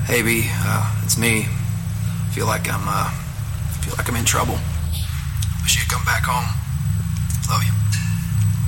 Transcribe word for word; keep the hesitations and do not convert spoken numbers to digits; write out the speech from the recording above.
Hey B, uh, it's me. Feel like I'm, uh, feel like I'm in trouble. Wish you'd come back home. Love you.